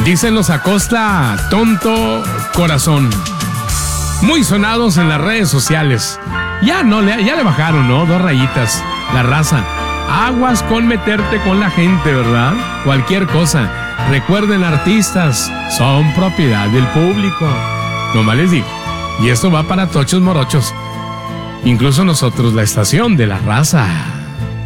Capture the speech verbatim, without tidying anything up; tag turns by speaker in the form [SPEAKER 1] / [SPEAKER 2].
[SPEAKER 1] Dicen los Acosta, tonto corazón. Muy sonados en las redes sociales. Ya no, le, ya le bajaron, ¿no? Dos rayitas. La raza. Aguas con meterte con la gente, ¿verdad? Cualquier cosa. Recuerden, artistas son propiedad del público. Nomás les digo. Y esto va para tochos morochos. Incluso nosotros, la estación de la raza.